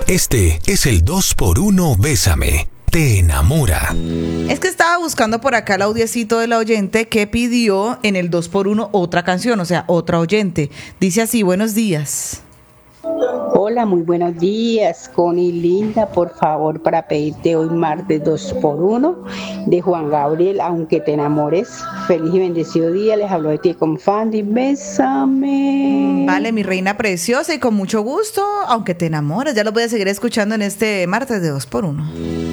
Este es el 2x1 Bésame. Te enamora. Es que estaba buscando por acá el audiecito de la oyente que pidió en el 2x1 otra canción, o sea, otra oyente. Dice así: buenos días. Hola, muy buenos días, Connie linda, por favor, para pedirte hoy martes 2x1 de Juan Gabriel, Aunque te enamores. Feliz y bendecido día, les hablo de ti con Fandy, bésame. Vale, mi reina preciosa, y con mucho gusto, Aunque te enamores. Ya lo voy a seguir escuchando en este martes de 2x1.